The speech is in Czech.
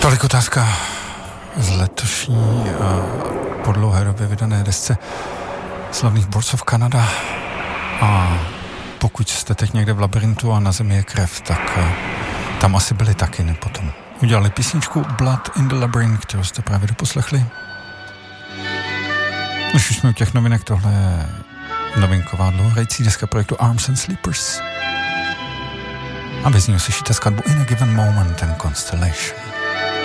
Tolik otázka z letošní po dlouhé době vydané desce slavných Boards of Canada. A pokud jste teď někde v labirintu a na zemi je krev, tak tam asi byli taky, ne potom. Udělali písničku Blood in the Labyrinth, kterou jste právě doposlechli. Už jsme u těch novinek, tohle je novinková dlouhohrající deska projektu Arms and Sleepers. A bez ní uslyšíte skladbu In a Given Moment and Constellation.